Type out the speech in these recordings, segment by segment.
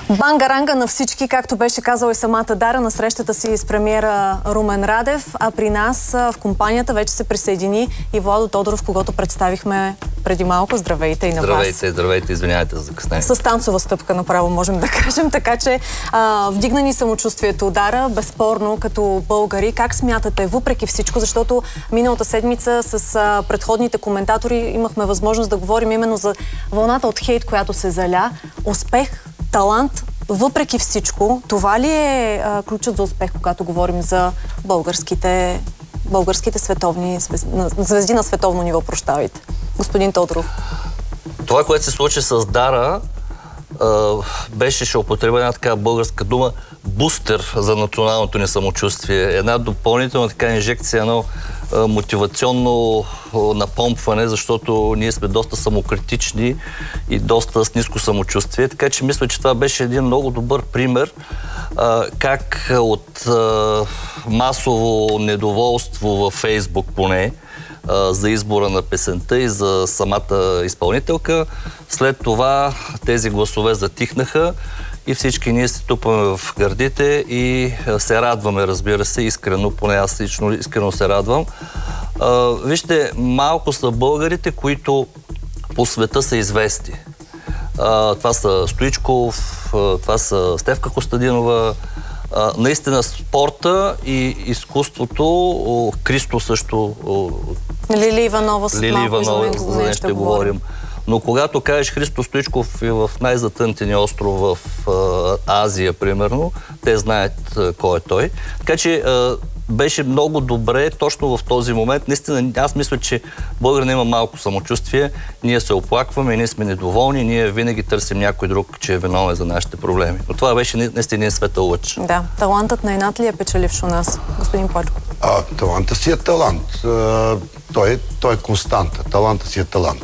Бангаранга на всички, както беше казала и самата Дара на срещата си с премиера Румен Радев, а при нас в компанията вече се присъедини и Владо Тодоров, когото представихме преди малко. Здравейте и на вас. Здравейте, извинявайте за закъснението. С танцова стъпка направо можем да кажем, така че вдигна ни самочувствието. Дара, безспорно, като българи, как смятате, въпреки всичко, защото миналата седмица с предходните коментатори имахме възможност да говорим именно за вълната от хейт, която се заля. Успех, талант, въпреки всичко, това ли е ключът за успех, когато говорим за българските световни звезди на световно ниво, прощавайте? Господин Тодоров. Това, което се случи с Дара, беше, ще употребя една така българска дума, бустер за националното ни самочувствие. Една допълнителна така инжекция, едно мотивационно напомпване, защото ние сме доста самокритични и доста с ниско самочувствие. Така че мисля, че това беше един много добър пример как от масово недоволство във Фейсбук поне за избора на песента и за самата изпълнителка, след това тези гласове затихнаха и всички ние се тупаме в гърдите и се радваме, разбира се, искрено, поне аз лично искрено се радвам. Вижте, малко са българите, които по света са известни. Това са Стоичков, това са Стефка Костадинова. Наистина спорта и изкуството, Кристо също... Лили Иванова, за нея ще говорим. Но когато кажеш Христо Стоичков и в най-затънтения остров в Азия, примерно, те знаят кой е той. Така че беше много добре точно в този момент. Наистина, аз мисля, че българина има малко самочувствие. Ние се оплакваме, ние сме недоволни, ние винаги търсим някой друг, че е виновен за нашите проблеми. Но това беше наистина един светъл лъч. Да. Талантът на инат ли е печеливш у нас, господин Пачков? Талантът си е талант. Той е константа. Талантът си е талант.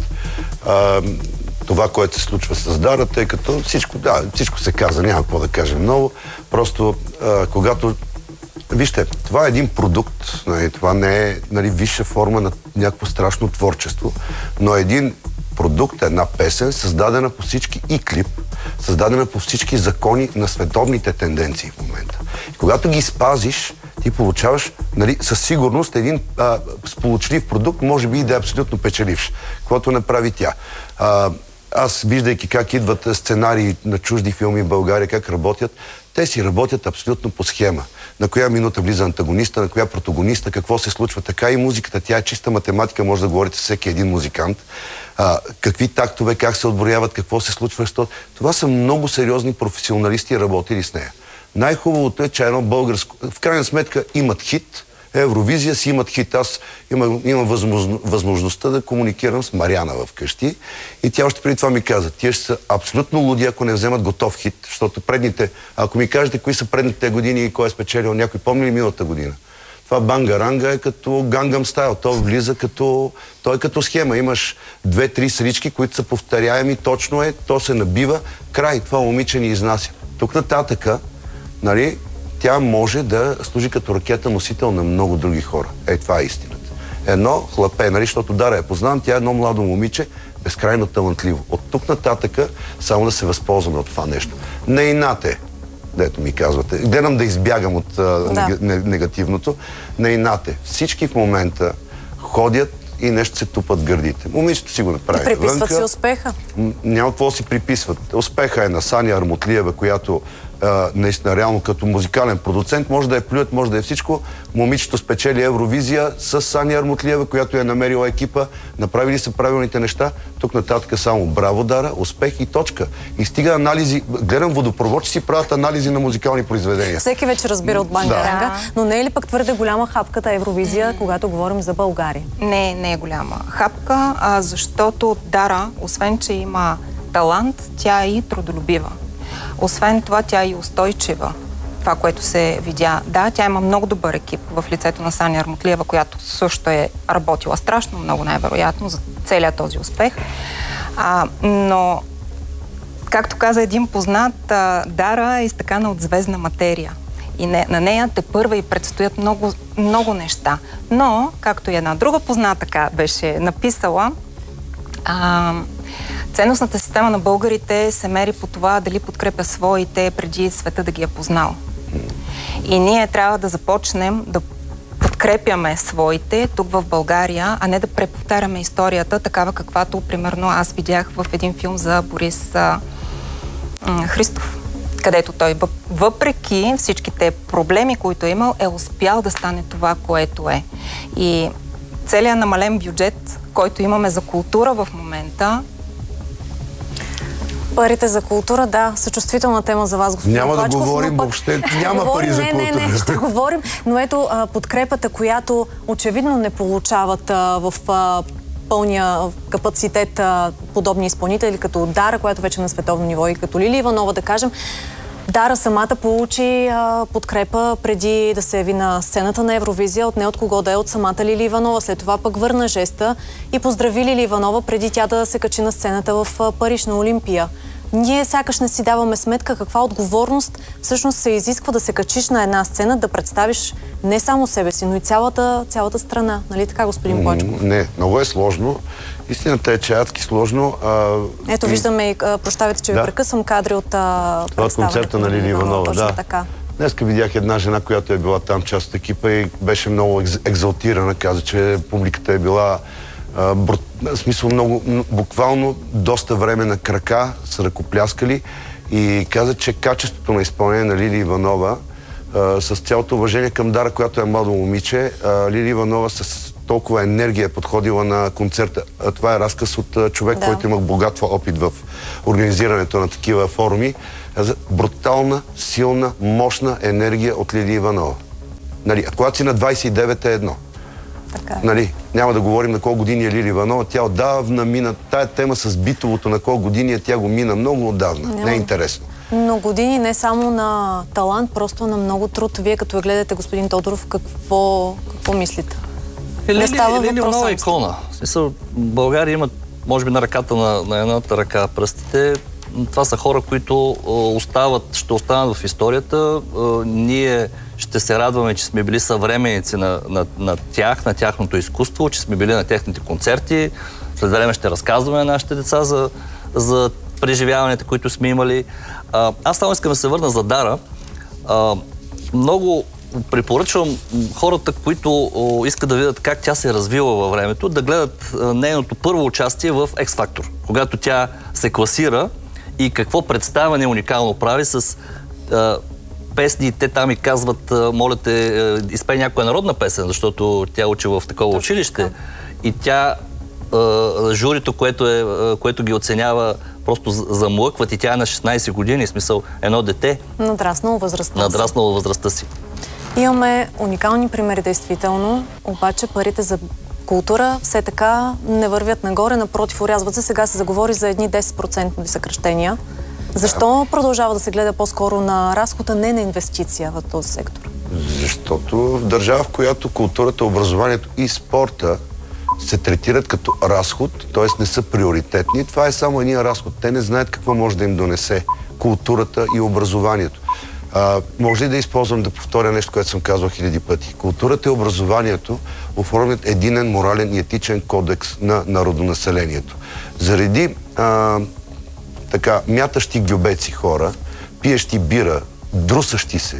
Това, което се случва с Дара, тъй като всичко се каза, няма какво да кажем много. Просто когато... Вижте, това е един продукт, това не е висша форма на някакво страшно творчество, но един продукт, една песен, създадена по всички и клип, създадена по всички закони на световните тенденции в момента. И когато ги спазиш, ти получаваш със сигурност един сполучлив продукт, може би и да е абсолютно печеливш, каквото направи тя. Аз, виждайки как идват сценарии на чужди филми в България, как работят, те си работят абсолютно по схема. На коя минута влиза антагониста, на коя протагониста, какво се случва. Така и музиката, тя е чиста математика, може да говорите с всеки един музикант. Какви тактове, как се отброяват, какво се случва. Това са много сериозни професионалисти, работили с нея. Най-хубавото е, че едно българско... В крайна сметка имат хит, Евровизия си имат хит. Аз имам възможността да комуникирам с Мариана вкъщи и тя още преди това ми каза, тия ще са абсолютно луди, ако не вземат готов хит, защото предните, ако ми кажете кои са предните години и кой е спечелил, някой помни ли миналата година? Това Бангаранга е като Гангам Стайл, то влиза той е като схема, имаш 2-3 срички, които са повторяеми, точно то се набива, край, това момиче ни изнася. Тук нататъка, тя може да служи като ракета носител на много други хора. Това е истината. Едно хлапе, защото Дара я познавам, тя е едно младо момиче, безкрайно талантливо. От тук нататъка само да се възползваме от това нещо. Не инате, дето ми казвате. Гледам да избягам от негативното. Не инате. Всички в момента ходят и нещо се тупат гърдите. Момичето си го направи. Приписват си успеха. Няма какво си приписват. Успеха е на Сани Армутлиева, която наистина реално като музикален продуцент може да е плюят, може да е всичко. Момичето спечели Евровизия с Сани Армутлиева, която е намерила екипа, направили са правилните неща. Тук нататък само браво, Дара, успех и точка. И стига анализи. Гледам водопровод, че си правят анализи на музикални произведения. Всеки вече разбира от Бангаранга, но не е ли пък твърде голяма хапката Евровизия, когато говорим за България? Не е голяма хапка, защото Дара, освен че има талант, тя е и трудолюбива. Освен това, тя е и устойчива. Това, което се видя. Да, тя има много добър екип в лицето на Сани Армутлиева, която също е работила страшно много, най-вероятно, за целият този успех. Но, както каза един познат, Дара е изтъкана от звездна материя. И на нея тепърва и предстоят много, много неща. Но, както и една друга позната беше написала, Ценностната система на българите се мери по това дали подкрепя своите преди света да ги е познал. И ние трябва да започнем да подкрепяме своите тук в България, а не да преповтаряме историята такава, каквато примерно аз видях в един филм за Борис Христов, където той въпреки всичките проблеми, които е имал, е успял да стане това, което е. И целият намален бюджет, който имаме за култура в момента. Парите за култура, да, са чувствителна тема за вас, господин Няма Бачков, да говорим въобще, няма пари за култура. Не, ще говорим, но ето подкрепата, която очевидно не получават в пълния капацитет подобни изпълнители, като Дара, която вече е на световно ниво, и като Лили Иванова, да кажем. Дара самата получи подкрепа преди да се яви на сцената на Евровизия, от не от кого да е, от самата Лили Иванова. След това пък върна жеста и поздрави Лили Иванова преди тя да се качи на сцената в Париж на Олимпия. Ние сякаш не си даваме сметка каква отговорност всъщност се изисква да се качиш на една сцена, да представиш не само себе си, но и цялата страна. Нали така, господин Бачков? Не, много е сложно. Истината е, че е адски сложно. Ето виждаме и, прощавайте, че ви прекъсвам, кадри от концерта на Лили Иванова. Да. Така. Днеска видях една жена, която е била там част от екипа и беше много екзалтирана. Каза, че публиката е била в смисъл много, буквално доста време на крака, са ръкопляскали и каза, че качеството на изпълнение на Лили Иванова, с цялото уважение към Дара, която е младо момиче, Лили Иванова с толкова енергия е подходила на концерта. Това е разказ от човек, който има богат опит в организирането на такива форуми. Брутална, силна, мощна енергия от Лили Иванова. Нали, а когато си на 29 е едно. Нали, няма да говорим на колко години е Лили Иванова. Тя отдавна мина. Тая тема с битовото на колко години тя го мина много отдавна. Не е интересно. Но години не само на талант, просто на много труд. Вие като я гледате, господин Тодоров, какво мислите? Лили Иванова е икона. България има, може би на ръката на едната ръка пръстите. Това са хора, които ще останат в историята. Ние ще се радваме, че сме били съвременници на тях, на тяхното изкуство, че сме били на техните концерти. След време ще разказваме на нашите деца за преживяванията, които сме имали. Аз само искам да се върна за Дара. Много препоръчвам хората, които искат да видят как тя се е развила във времето, да гледат нейното първо участие в X-Factor, когато тя се класира и какво представяне уникално прави с песни. Те там и казват, моля те, изпей някоя народна песен, защото тя учи в такова училище. И тя, журито, което ги оценява, просто замлъкват и тя е на 16 години, в смисъл едно дете. Надраснало възрастта си. Имаме уникални примери, действително, обаче парите за култура все така не вървят нагоре, напротив, орязват се. Сега се заговори за едни 10% съкращения. Защо продължава да се гледа по-скоро на разхода, не на инвестиция в този сектор? Защото в държава, в която културата, образованието и спорта се третират като разход, т.е. не са приоритетни, това е само един разход. Те не знаят какво може да им донесе културата и образованието. Може ли да използвам да повторя нещо, което съм казвал хиляди пъти? Културата и образованието оформят единен морален и етичен кодекс на народонаселението. Заради така мятащи гюбеци хора, пиещи бира, друсащи се,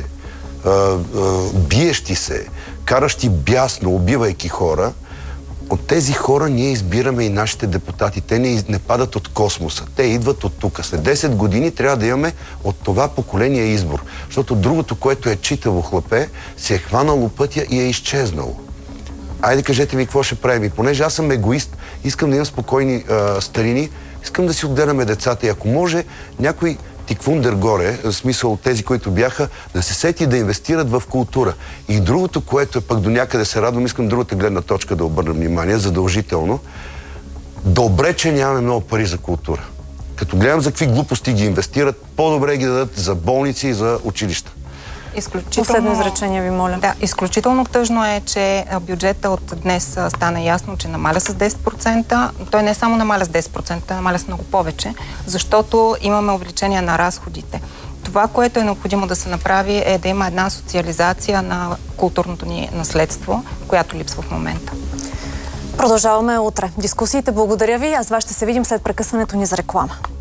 биещи се, каращи бясно, убивайки хора, от тези хора ние избираме и нашите депутати. Те не падат от космоса. Те идват от тук. След 10 години трябва да имаме от това поколение избор. Защото другото, което е читаво хлапе, се е хванало пътя и е изчезнало. Айде кажете ми какво ще правим. И понеже аз съм егоист, искам да имам спокойни старини, искам да си отделяме децата. И ако може някой тиквундер горе, в смисъл тези, които бяха, да се сети да инвестират в култура. И другото, което е пък до някъде се радвам, искам другата гледна точка да обърна внимание, задължително. Добре, че нямаме много пари за култура. Като гледам за какви глупости ги инвестират, по-добре ги дадат за болници и за училища. Последно изречение ви моля. Да, изключително тъжно е, че бюджета от днес стана ясно, че намаля с 10%. Той не само намаля с 10%, той намаля с много повече, защото имаме увеличение на разходите. Това, което е необходимо да се направи, е да има една социализация на културното ни наследство, която липсва в момента. Продължаваме утре дискусиите. Благодаря ви. Аз вас ще се видим след прекъсването ни за реклама.